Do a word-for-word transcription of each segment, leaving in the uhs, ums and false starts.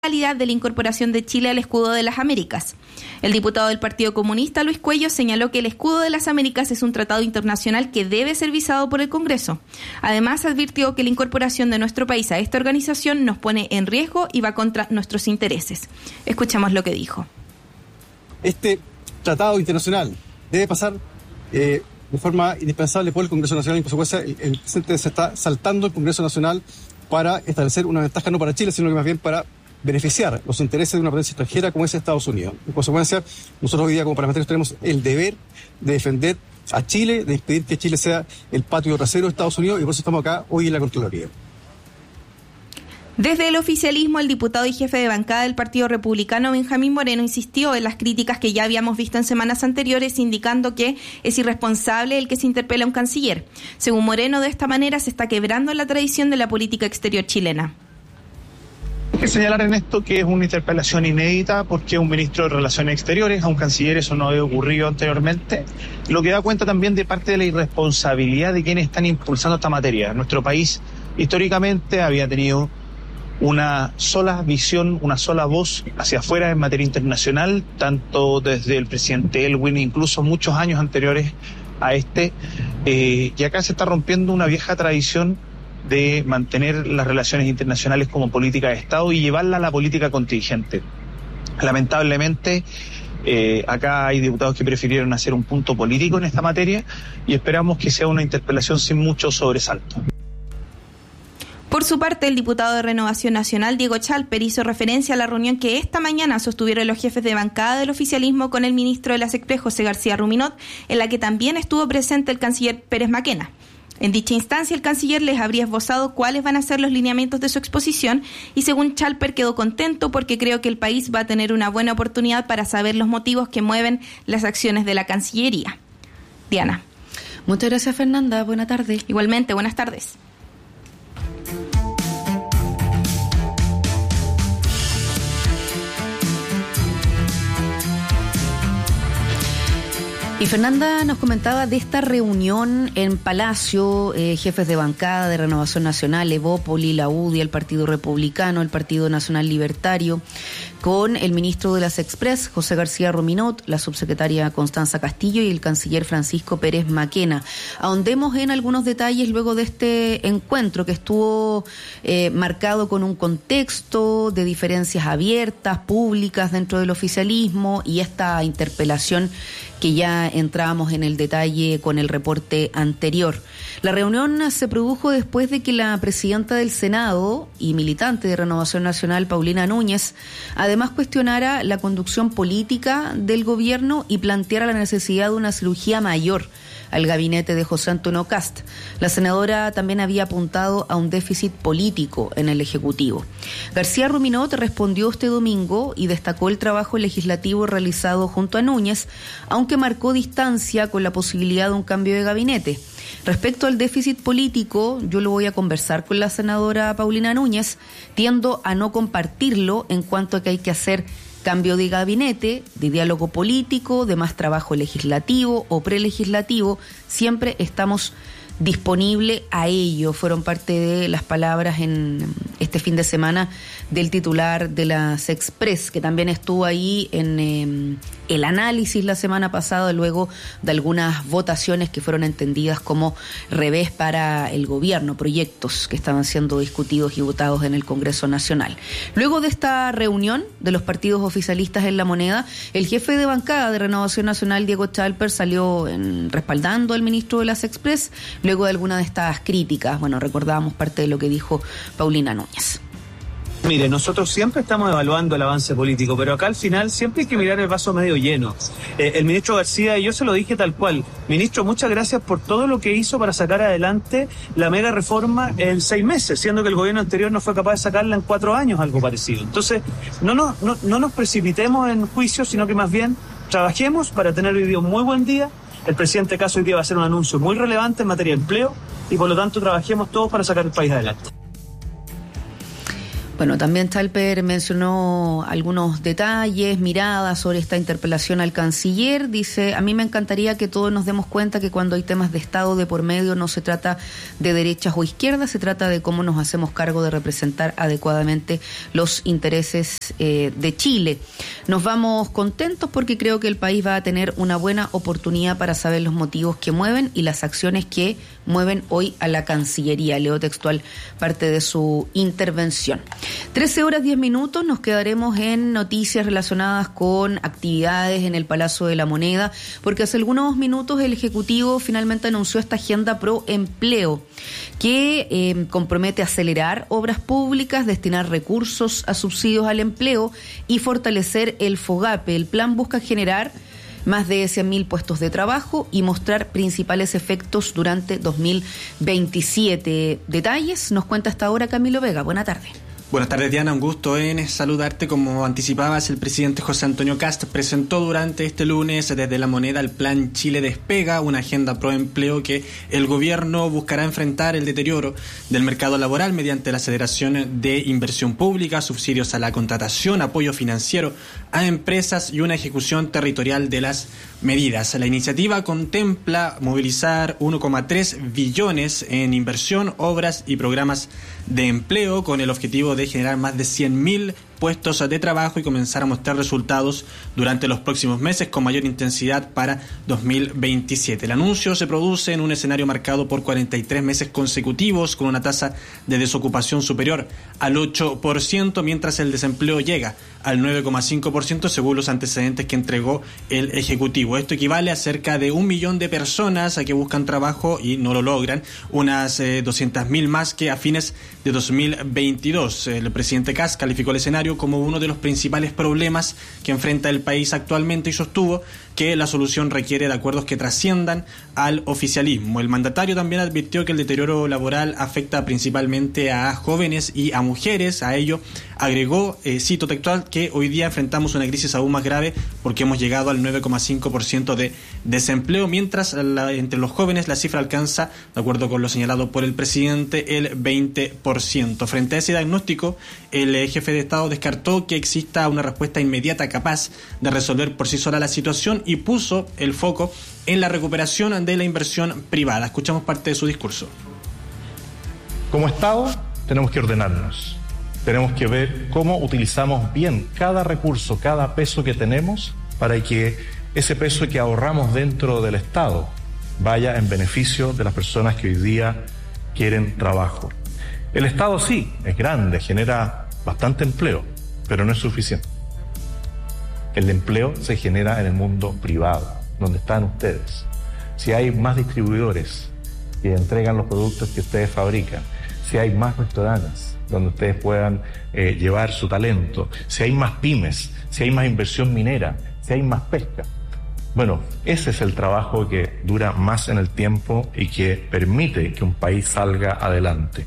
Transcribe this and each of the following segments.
de la incorporación de Chile al escudo de las Américas. El diputado del Partido Comunista, Luis Cuello, señaló que el escudo de las Américas es un tratado internacional que debe ser visado por el Congreso. Además, advirtió que la incorporación de nuestro país a esta organización nos pone en riesgo y va contra nuestros intereses. Escuchemos lo que dijo. Este tratado internacional debe pasar eh, de forma indispensable por el Congreso Nacional, y en consecuencia el, el presidente se está saltando el Congreso Nacional para establecer una ventaja no para Chile, sino que más bien para beneficiar los intereses de una potencia extranjera como es Estados Unidos. En consecuencia, nosotros hoy día como parlamentarios tenemos el deber de defender a Chile, de impedir que Chile sea el patio trasero de Estados Unidos, y por eso estamos acá hoy en la Contraloría. Desde el oficialismo, el diputado y jefe de bancada del Partido Republicano, Benjamín Moreno, insistió en las críticas que ya habíamos visto en semanas anteriores, indicando que es irresponsable el que se interpela a un canciller. Según Moreno, de esta manera se está quebrando la tradición de la política exterior chilena. Hay que señalar en esto que es una interpelación inédita porque un ministro de Relaciones Exteriores, a un canciller, eso no había ocurrido anteriormente, lo que da cuenta también de parte de la irresponsabilidad de quienes están impulsando esta materia. Nuestro país históricamente había tenido una sola visión, una sola voz hacia afuera en materia internacional, tanto desde el presidente Elwin, incluso muchos años anteriores a este, eh, y acá se está rompiendo una vieja tradición de mantener las relaciones internacionales como política de Estado y llevarla a la política contingente. Lamentablemente, eh, acá hay diputados que prefirieron hacer un punto político en esta materia y esperamos que sea una interpelación sin mucho sobresalto. Por su parte, el diputado de Renovación Nacional, Diego Chalper, hizo referencia a la reunión que esta mañana sostuvieron los jefes de bancada del oficialismo con el ministro de las Express, José García Ruminot, en la que también estuvo presente el canciller Pérez Maquena. En dicha instancia, el canciller les habría esbozado cuáles van a ser los lineamientos de su exposición y, según Chalper, quedó contento porque creo que el país va a tener una buena oportunidad para saber los motivos que mueven las acciones de la Cancillería. Diana. Muchas gracias, Fernanda. Buena tarde. Igualmente, buenas tardes. Y Fernanda nos comentaba de esta reunión en Palacio, eh, jefes de bancada de Renovación Nacional, Evópoli, la U D I, el Partido Republicano, el Partido Nacional Libertario, con el ministro de las Express, José García Ruminot, la subsecretaria Constanza Castillo y el canciller Francisco Pérez Maquena. Ahondemos en algunos detalles luego de este encuentro que estuvo eh, marcado con un contexto de diferencias abiertas, públicas dentro del oficialismo y esta interpelación que ya entrábamos en el detalle con el reporte anterior. La reunión se produjo después de que la presidenta del Senado y militante de Renovación Nacional, Paulina Núñez, además cuestionara la conducción política del gobierno y planteara la necesidad de una cirugía mayor al gabinete de José Antonio Kast. La senadora también había apuntado a un déficit político en el Ejecutivo. García Ruminot respondió este domingo y destacó el trabajo legislativo realizado junto a Núñez, aunque marcó distancia con la posibilidad de un cambio de gabinete. Respecto al déficit político, yo lo voy a conversar con la senadora Paulina Núñez. Tiendo a no compartirlo en cuanto a que hay que hacer cambio de gabinete, de diálogo político, de más trabajo legislativo o prelegislativo. Siempre estamos disponibles a ello. Fueron parte de las palabras en este fin de semana del titular de las Express, que también estuvo ahí en eh, el análisis la semana pasada, luego de algunas votaciones que fueron entendidas como revés para el gobierno, proyectos que estaban siendo discutidos y votados en el Congreso Nacional. Luego de esta reunión de los partidos oficialistas en La Moneda, el jefe de bancada de Renovación Nacional, Diego Chalper, salió en, respaldando al ministro de las Express, luego de alguna de estas críticas. Bueno, recordábamos parte de lo que dijo Paulina Núñez. Mire, nosotros siempre estamos evaluando el avance político, pero acá al final siempre hay que mirar el vaso medio lleno. Eh, el ministro García, y yo se lo dije tal cual, ministro, muchas gracias por todo lo que hizo para sacar adelante la mega reforma en seis meses, siendo que el gobierno anterior no fue capaz de sacarla en cuatro años, algo parecido. Entonces, no nos, no, no nos precipitemos en juicios, sino que más bien trabajemos para tener hoy día un muy buen día. El presidente Caso hoy día va a hacer un anuncio muy relevante en materia de empleo y por lo tanto trabajemos todos para sacar el país adelante. Bueno, también Chalper mencionó algunos detalles, miradas sobre esta interpelación al canciller. Dice, a mí me encantaría que todos nos demos cuenta que cuando hay temas de Estado de por medio no se trata de derechas o izquierdas, se trata de cómo nos hacemos cargo de representar adecuadamente los intereses eh, de Chile. Nos vamos contentos porque creo que el país va a tener una buena oportunidad para saber los motivos que mueven y las acciones que mueven hoy a la Cancillería. Leo textual parte de su intervención. trece horas diez minutos, nos quedaremos en noticias relacionadas con actividades en el Palacio de la Moneda, porque hace algunos minutos el Ejecutivo finalmente anunció esta agenda pro empleo, que eh, compromete acelerar obras públicas, destinar recursos a subsidios al empleo y fortalecer el FOGAPE. El plan busca generar más de cien mil puestos de trabajo y mostrar principales efectos durante dos mil veintisiete. Detalles nos cuenta hasta ahora Camilo Vega. Buena tarde. Buenas tardes, Diana, un gusto en saludarte. Como anticipabas, el presidente José Antonio Kast presentó durante este lunes desde La Moneda el Plan Chile Despega, una agenda pro empleo que el gobierno buscará enfrentar el deterioro del mercado laboral mediante la aceleración de inversión pública, subsidios a la contratación, apoyo financiero a empresas y una ejecución territorial de las medidas. La iniciativa contempla movilizar uno coma tres billones en inversión, obras y programas de empleo con el objetivo de generar más de cien mil puestos de trabajo y comenzar a mostrar resultados durante los próximos meses con mayor intensidad para dos mil veintisiete. El anuncio se produce en un escenario marcado por cuarenta y tres meses consecutivos con una tasa de desocupación superior al ocho por ciento, mientras el desempleo llega al nueve coma cinco por ciento según los antecedentes que entregó el Ejecutivo. Esto equivale a cerca de un millón de personas a que buscan trabajo y no lo logran, unas eh, doscientas mil más que a fines de dos mil veintidós. El presidente Kast calificó el escenario como uno de los principales problemas que enfrenta el país actualmente y sostuvo que la solución requiere de acuerdos que trasciendan al oficialismo. El mandatario también advirtió que el deterioro laboral afecta principalmente a jóvenes y a mujeres. A ello agregó, eh, cito textual, que hoy día enfrentamos una crisis aún más grave porque hemos llegado al nueve coma cinco por ciento de desempleo, mientras la, entre los jóvenes la cifra alcanza, de acuerdo con lo señalado por el presidente, el veinte por ciento. Frente a ese diagnóstico, el eh, jefe de Estado descartó que exista una respuesta inmediata capaz de resolver por sí sola la situación y puso el foco en la recuperación de la inversión privada. Escuchamos parte de su discurso. Como Estado tenemos que ordenarnos, tenemos que ver cómo utilizamos bien cada recurso, cada peso que tenemos para que ese peso que ahorramos dentro del Estado vaya en beneficio de las personas que hoy día quieren trabajo. El Estado sí, es grande, genera bastante empleo, pero no es suficiente. El empleo se genera en el mundo privado, donde están ustedes. Si hay más distribuidores que entregan los productos que ustedes fabrican, si hay más restaurantes donde ustedes puedan eh, llevar su talento, si hay más pymes, si hay más inversión minera, si hay más pesca. Bueno, ese es el trabajo que dura más en el tiempo y que permite que un país salga adelante.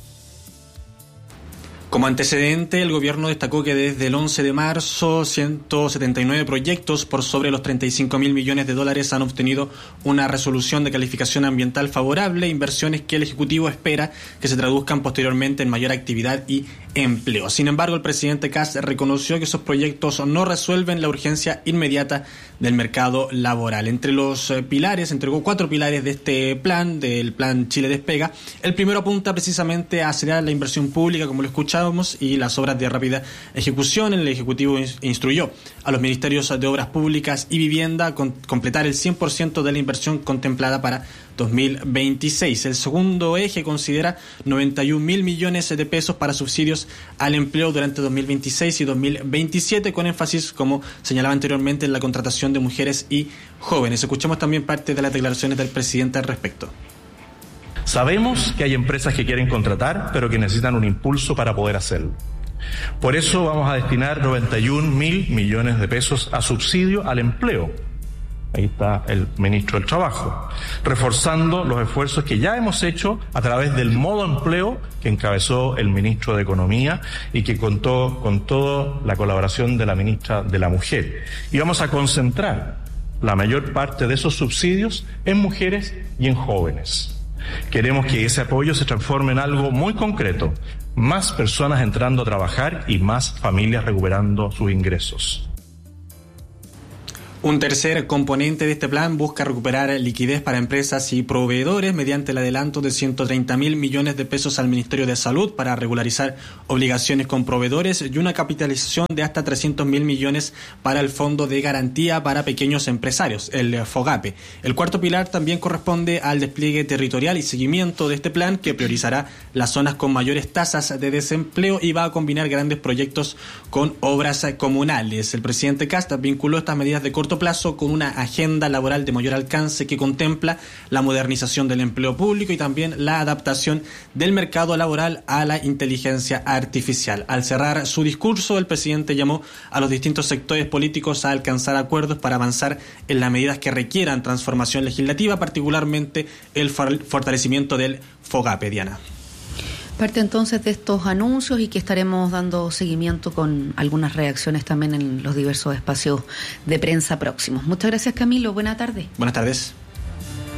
Como antecedente, el gobierno destacó que desde el once de marzo, ciento setenta y nueve proyectos por sobre los treinta y cinco mil millones de dólares han obtenido una resolución de calificación ambiental favorable, inversiones que el Ejecutivo espera que se traduzcan posteriormente en mayor actividad y empleo. Sin embargo, el presidente Kast reconoció que esos proyectos no resuelven la urgencia inmediata del mercado laboral. Entre los pilares, entregó cuatro pilares de este plan, del Plan Chile Despega. El primero apunta precisamente a acelerar la inversión pública, como lo escuchamos, y las obras de rápida ejecución. El Ejecutivo instruyó a los ministerios de Obras Públicas y Vivienda con completar el cien por ciento de la inversión contemplada para dos mil veintiséis. El segundo eje considera noventa y un mil millones de pesos para subsidios al empleo durante dos mil veintiséis y dos mil veintisiete, con énfasis, como señalaba anteriormente, en la contratación de mujeres y jóvenes. Escuchamos también parte de las declaraciones del presidente al respecto. Sabemos que hay empresas que quieren contratar, pero que necesitan un impulso para poder hacerlo. Por eso vamos a destinar noventa y un mil millones de pesos a subsidio al empleo. Ahí está el ministro del Trabajo, reforzando los esfuerzos que ya hemos hecho a través del modo empleo que encabezó el ministro de Economía y que contó con toda la colaboración de la ministra de la Mujer. Y vamos a concentrar la mayor parte de esos subsidios en mujeres y en jóvenes. Queremos que ese apoyo se transforme en algo muy concreto, más personas entrando a trabajar y más familias recuperando sus ingresos. Un tercer componente de este plan busca recuperar liquidez para empresas y proveedores mediante el adelanto de ciento treinta mil millones de pesos al Ministerio de Salud para regularizar obligaciones con proveedores y una capitalización de hasta trescientos mil millones para el Fondo de Garantía para Pequeños Empresarios, el FOGAPE. El cuarto pilar también corresponde al despliegue territorial y seguimiento de este plan, que priorizará las zonas con mayores tasas de desempleo y va a combinar grandes proyectos con obras comunales. El presidente Kast vinculó estas medidas de corto plazo con una agenda laboral de mayor alcance que contempla la modernización del empleo público y también la adaptación del mercado laboral a la inteligencia artificial. Al cerrar su discurso, el presidente llamó a los distintos sectores políticos a alcanzar acuerdos para avanzar en las medidas que requieran transformación legislativa, particularmente el fortalecimiento del FOGAPE. Diana. Parte entonces de estos anuncios y que estaremos dando seguimiento con algunas reacciones también en los diversos espacios de prensa próximos. Muchas gracias, Camilo. Buenas tardes. Buenas tardes.